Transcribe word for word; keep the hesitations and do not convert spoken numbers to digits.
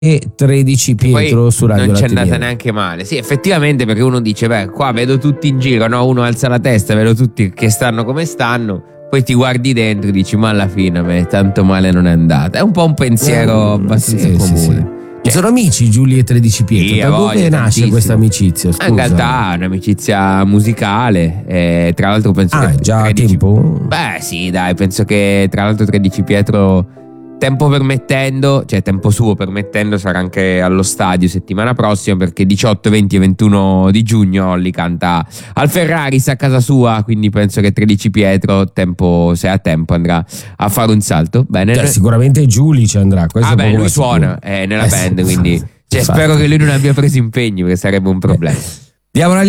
e tredici Pietro Poi su Radio non c'è Latiniere. andata neanche male. Sì, effettivamente, perché uno dice, beh, qua vedo tutti in giro, no? Uno alza la testa, vedo tutti che stanno come stanno. Poi ti guardi dentro e dici, ma alla fine a me tanto male non è andata. È un po' un pensiero Eh, abbastanza sì, comune. sì, sì. Cioè, Sono amici Giulia e tredici Pietro. sì, Da a dove voglia, nasce tantissimo. questa amicizia? Scusa. In realtà è un'amicizia musicale. Eh, tra l'altro penso Ah, che è già a tredici tempo? Beh, sì, dai, penso che tra l'altro tredici Pietro, tempo permettendo, cioè tempo suo permettendo, sarà anche allo stadio settimana prossima, perché diciotto, venti e ventuno di giugno Olli canta al Ferraris a casa sua, quindi penso che tredici Pietro, tempo, se ha tempo, andrà a fare un salto. Bene. Cioè, sicuramente Giuli ci andrà. Questo Ah è beh, poco lui ma sicuro. suona eh, nella Eh, band, sì, quindi infatti, cioè, infatti. spero che lui non abbia preso impegni, perché sarebbe un problema. Diamo una